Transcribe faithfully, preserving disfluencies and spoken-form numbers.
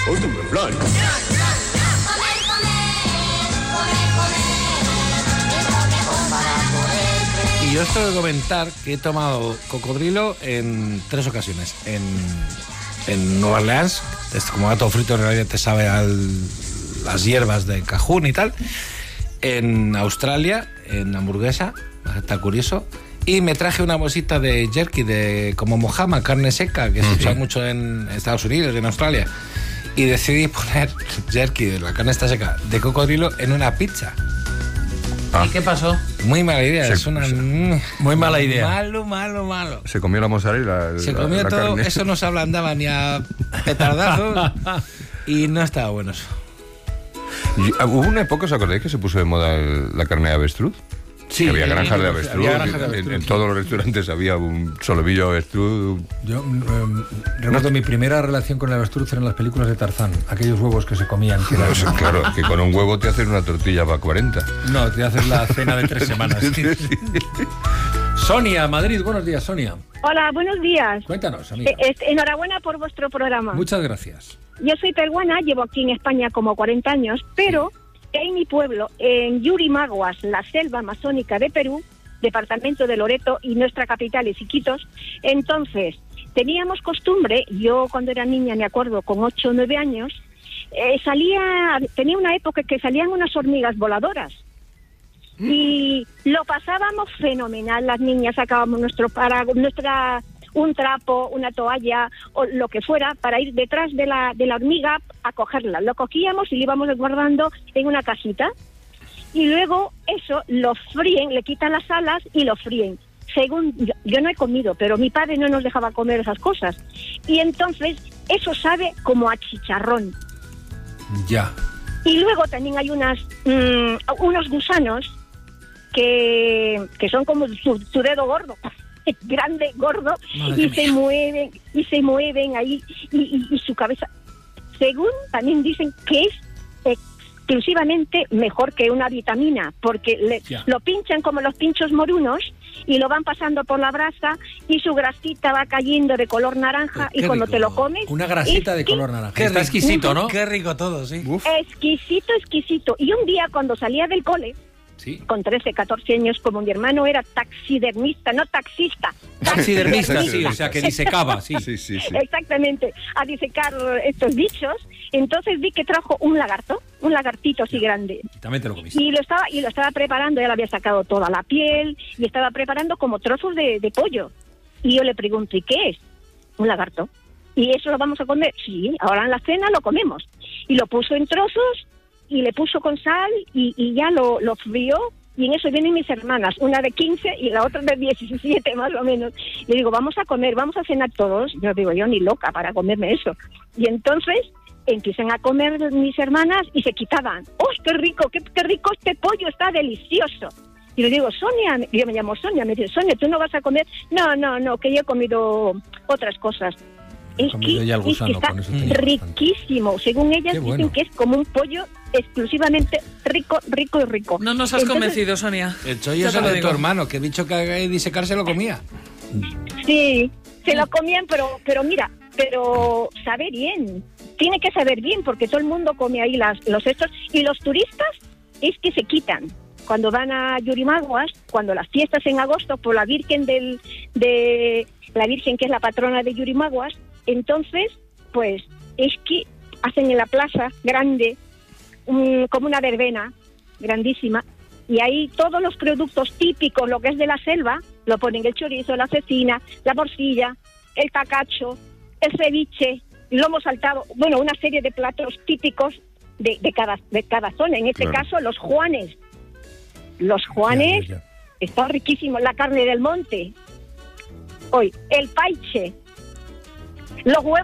Óyeme, Flan. Y yo os tengo que comentar que he tomado cocodrilo en tres ocasiones. En, en Nueva Orleans, es como gato frito, en realidad te sabe a las hierbas de cajún y tal. En Australia, en hamburguesa, está curioso. Y me traje una bolsita de jerky, de como mojama, carne seca, que se usa mucho en Estados Unidos y en Australia. Y decidí poner jerky, de la carne esta seca, de cocodrilo en una pizza. Ah. ¿Y qué pasó? Muy mala idea, Se, es una... se, muy mala idea. Malo, malo, malo. Se comió la mozzarella. Se la, comió la todo, carne. eso no se ablandaba ni a petardazos y no estaba bueno eso. Y, hubo una época, ¿os acordáis que se puso de moda el, la carne de avestruz? Sí, que había sí, granjas sí, de avestruz, había granjas de en, avestruz, en sí. todos los restaurantes había un solomillo de avestruz. Yo eh, recuerdo mi primera relación con el avestruz eran las películas de Tarzán, aquellos huevos que se comían. Que eran... No, claro, que con un huevo te hacen una tortilla para cuarenta. No, te haces la cena de tres semanas. Sí, sí. Sonia, Madrid, buenos días, Sonia. Hola, buenos días. Cuéntanos, amiga. Eh, eh, enhorabuena por vuestro programa. Muchas gracias. Yo soy peruana, llevo aquí en España como cuarenta años, pero en mi pueblo, en Yurimaguas, la selva amazónica de Perú, departamento de Loreto y nuestra capital es Iquitos, entonces teníamos costumbre, yo cuando era niña me acuerdo con ocho o nueve años, eh, salía, tenía una época que salían unas hormigas voladoras y lo pasábamos fenomenal, las niñas sacábamos nuestro paraguas, nuestra un trapo, una toalla o lo que fuera para ir detrás de la de la hormiga a cogerla, lo cogíamos y lo íbamos guardando en una cajita. Y luego eso lo fríen, le quitan las alas y lo fríen. Según yo, yo no he comido, pero mi padre no nos dejaba comer esas cosas. Y entonces eso sabe como a chicharrón. Ya. Y luego también hay unas mmm, unos gusanos que, que son como su, su dedo gordo, grande, gordo, Madre y mía. se mueven, y se mueven ahí, y, y, y su cabeza. Según también dicen que es exclusivamente mejor que una vitamina, porque le, lo pinchan como los pinchos morunos y lo van pasando por la brasa y su grasita va cayendo de color naranja Qué y cuando rico. te lo comes... Una grasita de exqui- color naranja. Qué Está rico. exquisito, ¿no? Qué rico todo, sí. Uf. Exquisito, exquisito. Y un día cuando salía del cole, Sí. con trece, catorce años, como mi hermano era taxidermista, no taxista. Taxidermista, sí, o sea, que disecaba, sí. Sí, sí, sí. Exactamente, a disecar estos bichos. Entonces vi que trajo un lagarto, un lagartito así grande. También te lo comiste. Y lo estaba y lo estaba preparando, ya le había sacado toda la piel y estaba preparando como trozos de, de pollo. Y yo le pregunto, ¿y qué es? Un lagarto. ¿Y eso lo vamos a comer? Sí, ahora en la cena lo comemos. Y lo puso en trozos y le puso con sal y, y ya lo, lo frió. Y en eso vienen mis hermanas, una de quince y la otra de diecisiete más o menos. Le digo, vamos a comer, vamos a cenar todos. Yo digo, yo ni loca para comerme eso. Y entonces empiezan a comer mis hermanas y se quitaban. ¡Oh, qué rico, qué, qué rico este pollo, está delicioso! Y le digo, Sonia, yo me llamo Sonia, me dice, Sonia, ¿tú no vas a comer? No, no, no, que yo he comido otras cosas. Es comido que, ya el es que gusano, está con eso tenía riquísimo. Según ellas Qué bueno. dicen que es como un pollo exclusivamente rico, rico y rico. No nos has Entonces, convencido, Sonia. El chollo Ya es te el lo de tu digo. hermano, que bicho que haga y disecarse lo comía. Sí, se lo comían, pero pero mira, pero sabe bien. Tiene que saber bien, porque todo el mundo come ahí las, los estos. Y los turistas es que se quitan. Cuando van a Yurimaguas, cuando las fiestas en agosto, por la Virgen del de la Virgen que es la patrona de Yurimaguas, entonces, pues, es que hacen en la plaza grande, un, como una verbena grandísima, y ahí todos los productos típicos, lo que es de la selva, lo ponen: el chorizo, la cecina, la morcilla, el tacacho, el ceviche, el lomo saltado, bueno, una serie de platos típicos de, de cada de cada zona. En este Claro. caso, los juanes. Los juanes Ya, ya, ya. está riquísimo, la carne del monte. Hoy, el paiche, los huevos